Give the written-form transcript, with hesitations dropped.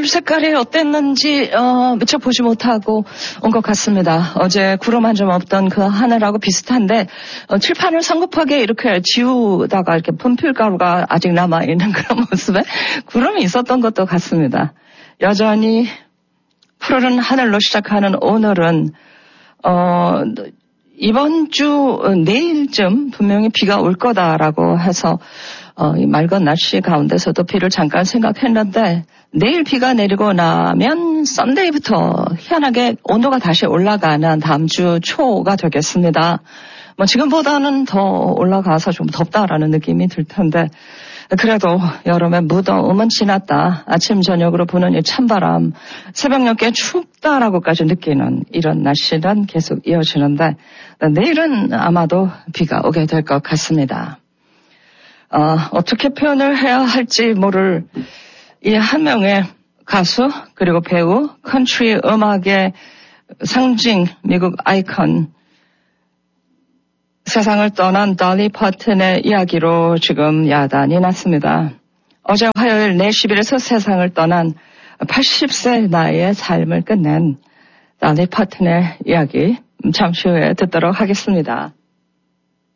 색깔이 어땠는지 미처 보지 못하고 온 것 같습니다. 어제 구름 한 점 없던 그 하늘하고 비슷한데 칠판을 성급하게 이렇게 지우다가 이렇게 분필가루가 아직 남아있는 그런 모습에 구름이 있었던 것도 같습니다. 여전히 푸르른 하늘로 시작하는 오늘은 이번 주 내일쯤 분명히 비가 올 거다라고 해서 이 맑은 날씨 가운데서도 비를 잠깐 생각했는데 내일 비가 내리고 나면 썬데이부터 희한하게 온도가 다시 올라가는 다음 주 초가 되겠습니다. 뭐 지금보다는 더 올라가서 좀 덥다라는 느낌이 들 텐데 그래도 여름의 무더움은 지났다. 아침 저녁으로 부는 이 찬바람, 새벽녘에 춥다라고까지 느끼는 이런 날씨는 계속 이어지는데 내일은 아마도 비가 오게 될 것 같습니다. 어떻게 표현을 해야 할지 모를 이 한 명의 가수 그리고 배우, 컨트리 음악의 상징, 미국 아이콘, 세상을 떠난 dolly parton의 이야기로 지금 야단이 났습니다. 어제 화요일 4시빌에서 세상을 떠난 80세 나이의 삶을 끝낸 dolly parton의 이야기 잠시 후에 듣도록 하겠습니다.